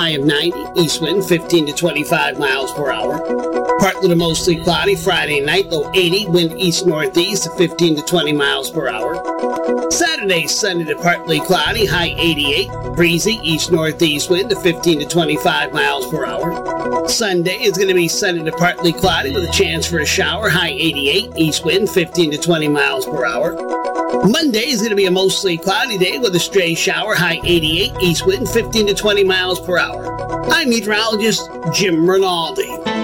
high of 90, east wind 15 to 25 miles per hour. Partly to mostly cloudy Friday night, low 80, wind east-northeast 15 to 20 miles per hour. Saturday, sunny to partly cloudy, high 88, breezy east-northeast wind 15 to 25 miles per hour. Sunday is going to be sunny to partly cloudy with a chance for a shower, high 88, east wind 15 to 20 miles per hour. Monday is going to be a mostly cloudy day with a stray shower, high 88, east wind 15 to 20 miles per hour. I'm meteorologist Jim Rinaldi.